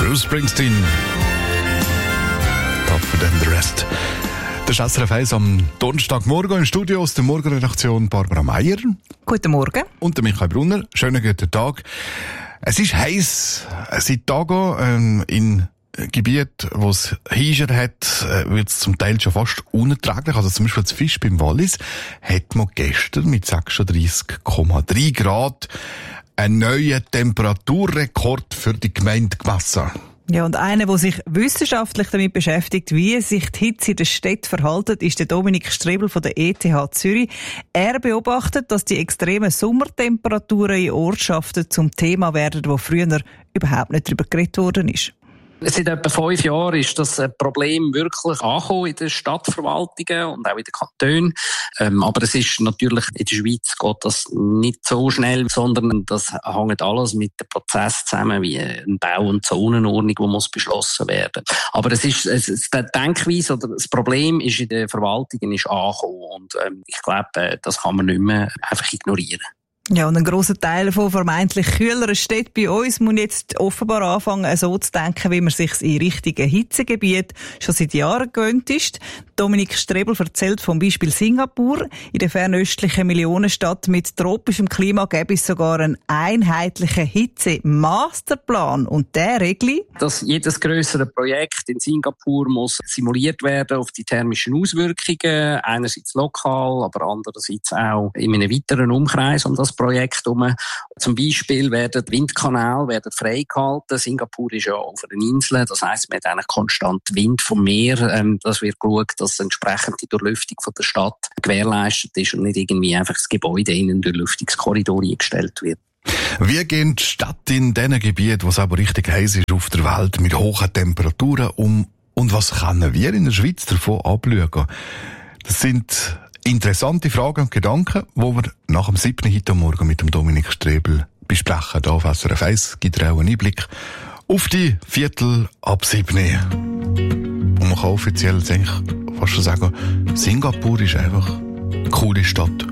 Bruce Springsteen. Tougher than the rest. Das ist SRF 1 am Donnerstagmorgen im Studio aus der Morgenredaktion Barbara Meier. Guten Morgen. Und der Michael Brunner. Schönen guten Tag. Es ist heiß. Seit Tagen in Gebieten, wo es Hiescher hat, wird es zum Teil schon fast unerträglich. Also zum Beispiel das Fisch beim Wallis hat man gestern mit 36,3 Grad einen neuen Temperaturrekord für die Gemeinde gemessen. Ja, und einer, der sich wissenschaftlich damit beschäftigt, wie sich die Hitze in der Stadt verhält, ist der Dominik Strebel von der ETH Zürich. Er beobachtet, dass die extremen Sommertemperaturen in Ortschaften zum Thema werden, wo früher überhaupt nicht darüber geredet worden ist. Seit etwa 5 Jahren ist das Problem wirklich angekommen in den Stadtverwaltungen und auch in den Kantonen. Aber es ist natürlich, in der Schweiz geht das nicht so schnell, sondern das hängt alles mit dem Prozess zusammen, wie ein Bau- und Zonenordnung, die muss beschlossen werden. Aber es ist, die Denkweise oder das Problem ist in den Verwaltungen ist angekommen und ich glaube, das kann man nicht mehr einfach ignorieren. Ja, und ein grosser Teil von vermeintlich kühleren Städten bei uns muss jetzt offenbar anfangen, so zu denken, wie man sich in richtigen Hitzegebieten schon seit Jahren gewöhnt ist. Dominik Strebel erzählt vom Beispiel Singapur. In der fernöstlichen Millionenstadt mit tropischem Klima gäbe es sogar einen einheitlichen Hitze-Masterplan. Und der regelt, dass jedes grössere Projekt in Singapur muss simuliert werden auf die thermischen Auswirkungen, einerseits lokal, aber andererseits auch in einem weiteren Umkreis um das Projekt herum. Zum Beispiel werden die Windkanäle freigehalten. Singapur ist ja auf einer Insel, das heisst, man hat einen konstanten Wind vom Meer. Das wird geschaut, dass entsprechend die Durchlüftung von der Stadt gewährleistet ist und nicht irgendwie einfach das Gebäude in einen Durchlüftungskorridor eingestellt wird. Wie geht die Stadt in diesen Gebieten, wo es aber richtig heiß ist auf der Welt, mit hohen Temperaturen um? Und was können wir in der Schweiz davon abschauen? Das sind interessante Fragen und Gedanken, die wir nach dem 7. heute Morgen mit dem Dominik Strebel besprechen. Hier auf SRF 1 gibt er auch einen Einblick auf die 7:15. Und man kann offiziell fast schon sagen, Singapur ist einfach eine coole Stadt.